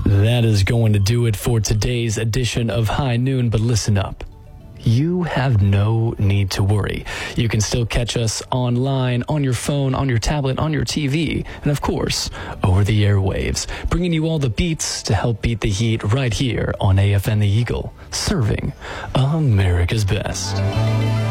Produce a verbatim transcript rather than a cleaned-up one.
That is going to do it for today's edition of High Noon, but listen up. You have no need to worry. You can still catch us online, on your phone, on your tablet, on your T V, and of course, over the airwaves, bringing you all the beats to help beat the heat right here on A F N The Eagle, serving America's best.